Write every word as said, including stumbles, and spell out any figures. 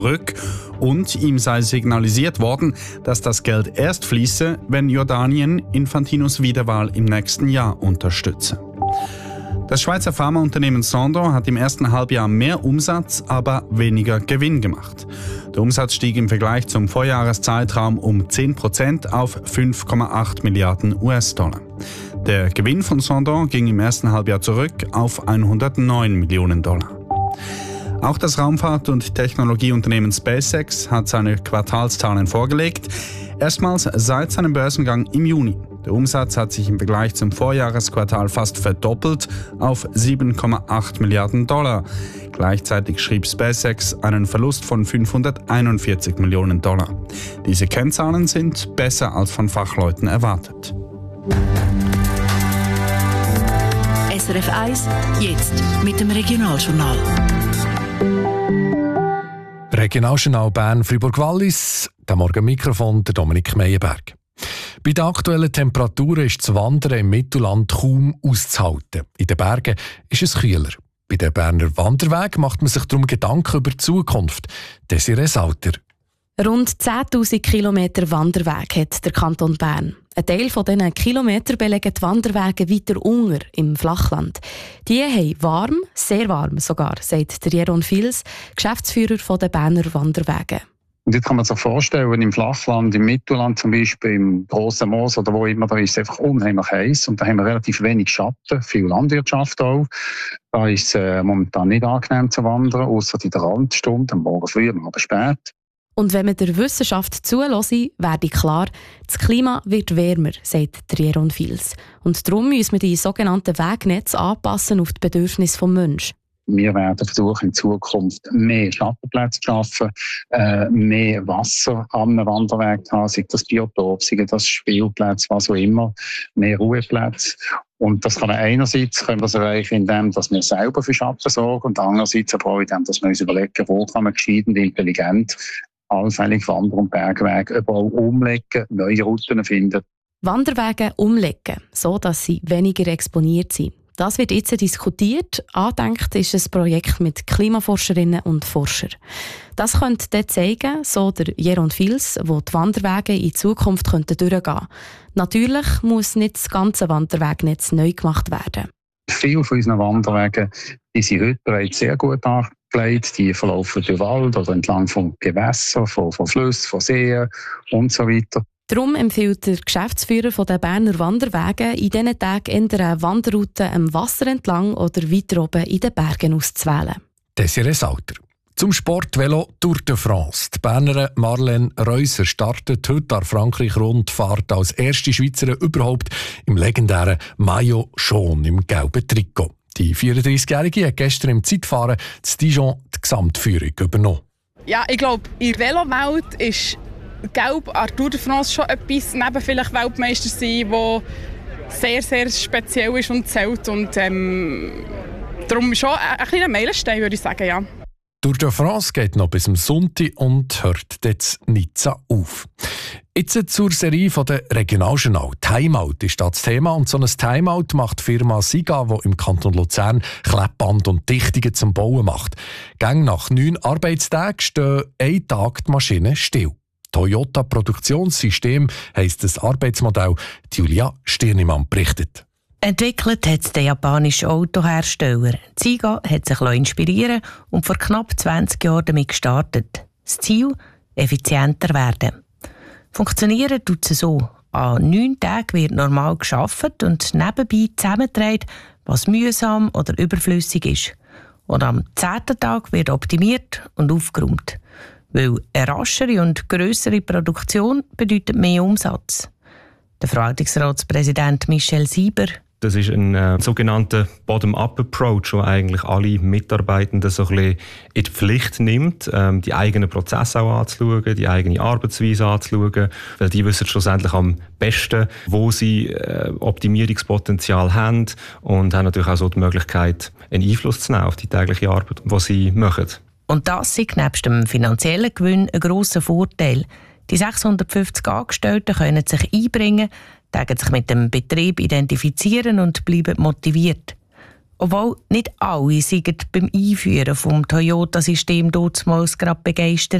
zurück und ihm sei signalisiert worden, dass das Geld erst fließe, wenn Jordanien Infantinos Wiederwahl im nächsten Jahr unterstütze. Das Schweizer Pharmaunternehmen Sandoz hat im ersten Halbjahr mehr Umsatz, aber weniger Gewinn gemacht. Der Umsatz stieg im Vergleich zum Vorjahreszeitraum um zehn Prozent auf fünf Komma acht Milliarden U S-Dollar. Der Gewinn von Sandoz ging im ersten Halbjahr zurück auf hundertneun Millionen Dollar. Auch das Raumfahrt- und Technologieunternehmen SpaceX hat seine Quartalszahlen vorgelegt, erstmals seit seinem Börsengang im Juni. Der Umsatz hat sich im Vergleich zum Vorjahresquartal fast verdoppelt auf sieben Komma acht Milliarden Dollar. Gleichzeitig schrieb SpaceX einen Verlust von fünfhunderteinundvierzig Millionen Dollar. Diese Kennzahlen sind besser als von Fachleuten erwartet. S R F eins, jetzt mit dem Regionaljournal. Regionaljournal Bern-Fribourg-Wallis. Der Morgen Mikrofon der Dominik Meyerberg. Bei den aktuellen Temperaturen ist das Wandern im Mittelland kaum auszuhalten. In den Bergen ist es kühler. Bei den Berner Wanderweg macht man sich darum Gedanken über die Zukunft. Desiree Sauter. Rund zehntausend Kilometer Wanderweg hat der Kanton Bern. Ein Teil von diesen Kilometern belegen die Wanderwege weiter unter im Flachland. Die haben warm, sehr warm sogar, sagt der Jeroen Fils, Geschäftsführer der Berner Wanderwege. Und jetzt kann man sich vorstellen, im Flachland, im Mittelland zum Beispiel, im Grossen Moos oder wo immer, da ist es einfach unheimlich heiß und da haben wir relativ wenig Schatten, viel Landwirtschaft auch. Da ist es äh, momentan nicht angenehm zu wandern, außer in der Randstunde, am Morgen früh, am Abend spät. Und wenn man der Wissenschaft zuhöre, werde klar, das Klima wird wärmer, sagt Jeroen Fils. Und darum müssen wir die sogenannten Wegnetze anpassen auf die Bedürfnisse des Menschen. Wir werden versuchen, in Zukunft mehr Schattenplätze zu schaffen, äh, mehr Wasser am Wanderweg zu haben, sei das Biotop, sei das Spielplätze, was auch immer, mehr Ruheplätze. Und das kann man einerseits können wir das erreichen, indem dass wir selber für Schatten sorgen und andererseits aber auch indem dass wir uns überlegen, wo kann man gescheit und intelligent allfällig Wander- und Bergwege überall umlegen, neue Routen finden. Wanderwege umlegen, so dass sie weniger exponiert sind. Das wird jetzt diskutiert. Angedenkt ist ein Projekt mit Klimaforscherinnen und Forschern. Das könnte dann zeigen, so der Jeroen Fils, wo die Wanderwege in Zukunft durchgehen könnten. Natürlich muss nicht das ganze Wanderwegnetz neu gemacht werden. Viele von unseren Wanderwegen die sind heute bereits sehr gut angelegt. Die verlaufen durch Wald oder entlang von Gewässern, von, von Flüssen, von Seen und so weiter. Darum empfiehlt der Geschäftsführer der Berner Wanderwege in diesen Tagen eher eine Wanderroute am Wasser entlang oder weiter oben in den Bergen auszuwählen. Desiree Sauter. Zum Sportvelo Tour de France. Die Bernerin Marlene Reuser startet heute an Frankreich-Rundfahrt als erste Schweizerin überhaupt im legendären Maillot jaune im gelben Trikot. Die vierunddreißigjährige hat gestern im Zeitfahren zu Dijon die Gesamtführung übernommen. Ja, ich glaube, in der Velowelt ist Gelb an der Tour de France schon etwas, neben vielleicht Weltmeister sein, wo sehr, sehr speziell ist und zählt. Und ähm, darum schon ein, ein kleiner Meilenstein, würde ich sagen, ja. Tour de France geht noch bis zum Sonntag und hört jetzt nicht auf. Jetzt zur Serie von der Regionaljournal. Timeout ist das Thema und so ein Timeout macht die Firma Siga, die im Kanton Luzern Klebband und Dichtungen zum Bauen macht. Gang nach neun Arbeitstagen stehen ein Tag die Maschine still. Toyota Produktionssystem heisst das Arbeitsmodell. Julia Stirnimann berichtet. Entwickelt hat es der japanische Autohersteller. Siga hat sich inspirieren und vor knapp zwanzig Jahren damit gestartet. Das Ziel? Effizienter werden. Funktionieren tut es so. An neun Tagen wird normal gearbeitet und nebenbei zusammengetragen, was mühsam oder überflüssig ist. Und am zehnten Tag wird optimiert und aufgeräumt. Weil eine raschere und grössere Produktion bedeutet mehr Umsatz. Der Verwaltungsratspräsident Michel Sieber. Das ist ein äh, sogenannter Bottom-up-Approach, der eigentlich alle Mitarbeitenden so ein bisschen in die Pflicht nimmt, ähm, die eigenen Prozesse auch anzuschauen, die eigene Arbeitsweise anzuschauen, weil die wissen schlussendlich am besten, wo sie äh, Optimierungspotenzial haben und haben natürlich auch so die Möglichkeit, einen Einfluss zu nehmen auf die tägliche Arbeit, die sie machen. Und das ist nebst dem finanziellen Gewinn ein grosser Vorteil. Die sechshundertfünfzig Angestellten können sich einbringen, sich mit dem Betrieb identifizieren und bleiben motiviert. Obwohl nicht alle sind beim Einführen vom Toyota-System damals gerade begeistert